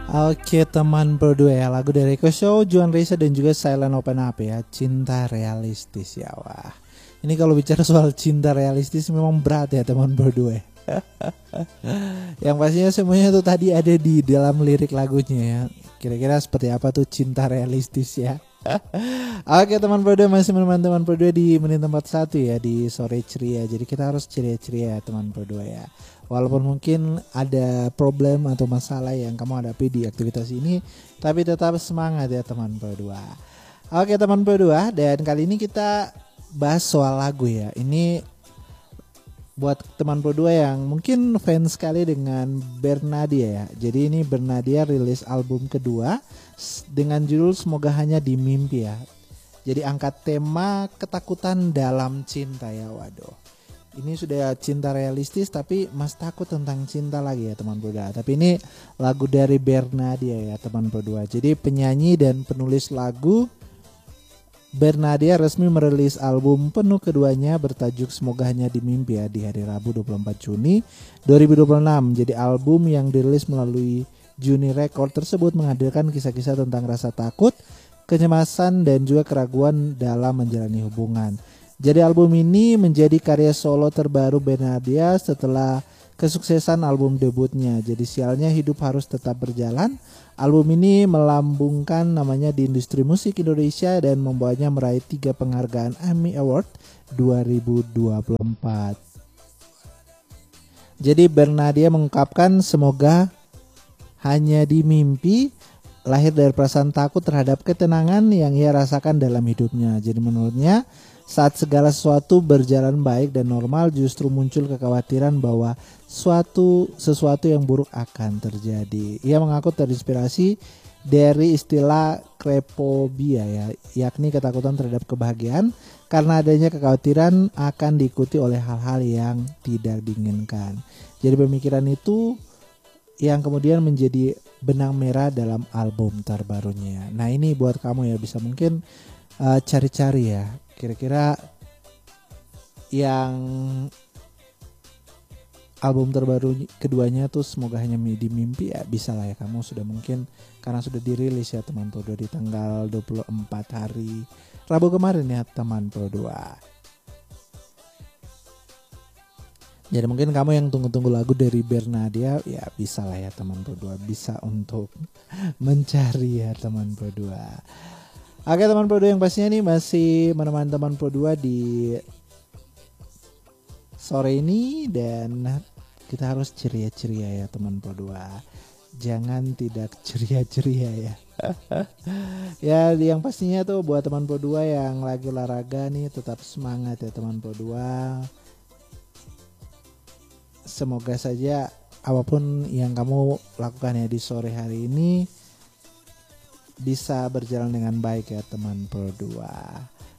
Oke teman berdua ya, lagu dari Eko Show, Juan Reza dan juga Silent Open Up ya, Cinta Realistis ya. Wah, ini kalau bicara soal cinta realistis memang berat ya teman berdua. Yang pastinya semuanya tuh tadi ada di dalam lirik lagunya ya. Kira-kira seperti apa tuh cinta realistis ya. Oke teman berdua, masih menemani teman berdua di menit tempat satu ya, di sore ceria. Jadi kita harus ceria-ceria ya teman berdua ya. Walaupun mungkin ada problem atau masalah yang kamu hadapi di aktivitas ini, tapi tetap semangat ya teman berdua. Oke teman berdua, dan kali ini kita bahas soal lagu ya. Ini buat teman berdua yang mungkin fans sekali dengan Bernadia ya. Jadi ini Bernadia rilis album kedua dengan judul Semoga Hanya di Mimpi ya. Jadi angkat tema ketakutan dalam cinta ya. Waduh, ini sudah cinta realistis tapi mas takut tentang cinta lagi ya teman berdua. Tapi ini lagu dari Bernadia ya teman berdua. Jadi penyanyi dan penulis lagu Bernadia resmi merilis album penuh keduanya bertajuk Semoga Hanya di Mimpi ya di hari Rabu 24 Juni 2026. Jadi album yang dirilis melalui Juni Record tersebut menghadirkan kisah-kisah tentang rasa takut, kecemasan dan juga keraguan dalam menjalani hubungan. Jadi album ini menjadi karya solo terbaru Bernadia setelah kesuksesan album debutnya. Jadi sialnya hidup harus tetap berjalan. Album ini melambungkan namanya di industri musik Indonesia dan membawanya meraih 3 penghargaan Emmy Award 2024. Jadi Bernadia mengungkapkan semoga hanya di mimpi lahir dari perasaan takut terhadap ketenangan yang ia rasakan dalam hidupnya. Jadi menurutnya saat segala sesuatu berjalan baik dan normal justru muncul kekhawatiran bahwa sesuatu yang buruk akan terjadi. Ia mengaku terinspirasi dari istilah krepobia ya, yakni ketakutan terhadap kebahagiaan karena adanya kekhawatiran akan diikuti oleh hal-hal yang tidak diinginkan. Jadi pemikiran itu yang kemudian menjadi benang merah dalam album terbarunya. Nah ini buat kamu ya, bisa mungkin cari-cari ya, kira-kira yang album terbaru keduanya tuh Semoga Hanya di Mimpi ya, bisa lah ya kamu sudah mungkin karena sudah dirilis ya teman Pro 2 di tanggal 24 hari Rabu kemarin ya teman Pro 2. Jadi mungkin kamu yang tunggu-tunggu lagu dari Bernadia ya bisa lah ya teman Pro 2, bisa untuk mencari ya teman Pro 2. Oke teman Pro 2 yang pastinya nih masih menemani teman Pro 2 di sore ini dan kita harus ceria-ceria ya teman Pro 2. Jangan tidak ceria-ceria ya. Ya yang pastinya tuh buat teman Pro 2 yang lagi olahraga nih tetap semangat ya teman Pro 2. Semoga saja apapun yang kamu lakukan ya di sore hari ini bisa berjalan dengan baik ya teman Pro 2.